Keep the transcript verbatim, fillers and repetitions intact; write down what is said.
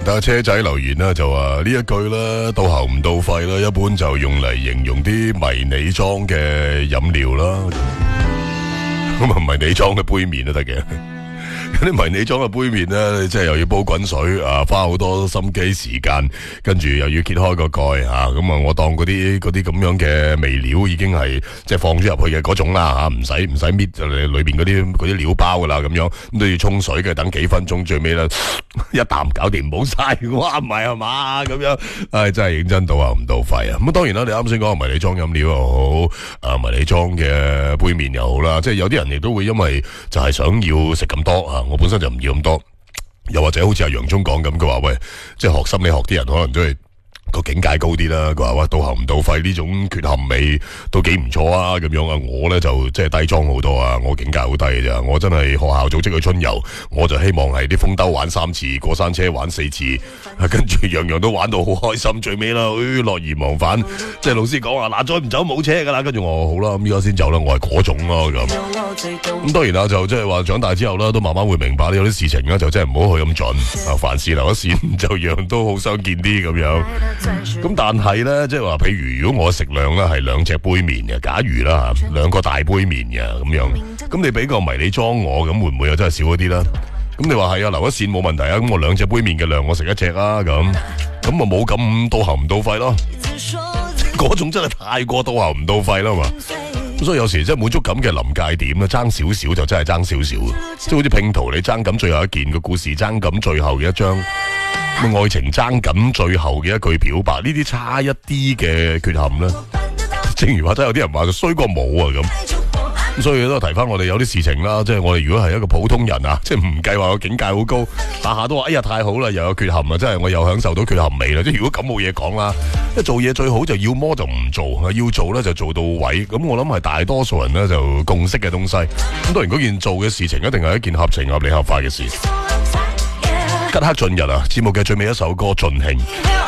但係車仔留言啦，就話呢一句啦，到喉唔到肺啦，一般就用嚟形容啲迷你裝嘅飲料啦。咁啊，迷你裝嘅杯麵都得嘅。嗰啲迷你裝嘅杯麵咧，即係又要煲滾水啊，花好多心機時間，跟住又要揭開個蓋吓，咁啊，我當嗰啲嗰啲咁樣嘅味料已經係即係放咗入去嘅嗰種啦吓，唔使唔使搣裏邊嗰啲嗰啲料包噶啦，咁樣咁都要沖水嘅，等幾分鐘，最尾咧一啖搞掂，唔好嘥，哇唔係係嘛咁樣，唉真係認真到啊唔到肺啊！咁當然啦，你啱先講迷你裝飲料又好，啊迷你裝嘅杯麵又好啦，即係有啲人亦都會因為就係想要食咁多啊。我本身就唔要咁多，又或者好似阿楊忠講咁，佢話喂，即係學心理學啲人可能都係個境界高啲啦。佢話喂，到喉唔到肺呢種缺陷味都幾唔錯啊，咁樣啊，我咧就即係低裝好多啊，我境界好低嘅咋，我真係學校組織去春遊，我就希望係啲風兜玩三次，過山車玩四次，啊、跟住樣樣都玩到好開心，最尾啦，誒樂而忘返，即係老師講話嗱，再唔走冇車噶啦，跟住我好啦，咁依家先走啦，我係嗰種咯咁。咁當然啦，就即係話長大之後啦，都慢慢會明白有啲事情咧就真係唔好去咁盡啊，凡事留一線，就樣都好相見啲咁樣。咁但係咧，即係話，譬如如果我食量咧係兩隻杯麵嘅，假如啦吓，兩個大杯麵嘅咁樣，咁你俾個迷你裝我，咁會唔會又真係少一啲啦？咁你話係啊，留一線冇問題啊，咁我兩隻杯麵嘅量我食一隻啦，咁咁啊冇咁到喉唔到肺咯，嗰種真係太過到喉唔到肺啦嘛。咁所以有時即係滿足感嘅臨界點咧，爭少少就真係爭少少，即係好似拼圖你爭緊最後一件個故事，爭緊最後嘅一張。愛情爭緊最後嘅一句表白，呢啲差一啲嘅缺陷咧，正如話真有啲人話就衰過冇啊咁，咁所以都提翻我哋有啲事情啦，即係我哋如果係一個普通人啊，即係唔計話個境界好高，下下都話哎呀太好啦，又有缺陷啊，真係我又享受到缺陷味啦，即係如果咁冇嘢講啦，即係做嘢最好就要麼就唔做，要做咧就做到位，咁我諗係大多數人咧就共識嘅東西，咁當然嗰件做嘅事情一定係一件合情合理合法嘅事。吉克雋日啊！節目嘅最尾一首歌《盡興》。